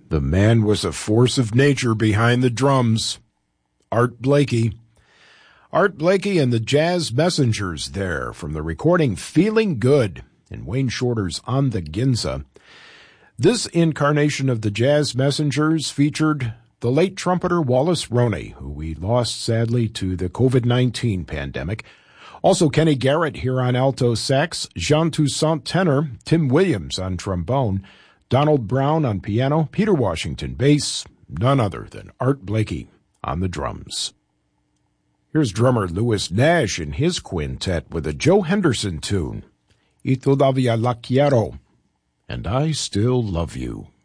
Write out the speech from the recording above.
The man was a force of nature behind the drums. Art Blakey. Art Blakey and the Jazz Messengers there from the recording Feeling Good in Wayne Shorter's On the Ginza. This incarnation of the Jazz Messengers featured the late trumpeter Wallace Roney, who we lost sadly to the COVID-19 pandemic. Also Kenny Garrett here on alto sax, Jean Toussaint tenor, Tim Williams on trombone, Donald Brown on piano, Peter Washington bass, none other than Art Blakey on the drums. Here's drummer Louis Nash in his quintet with a Joe Henderson tune, Y Todavía La Quiero, and I Still Love You.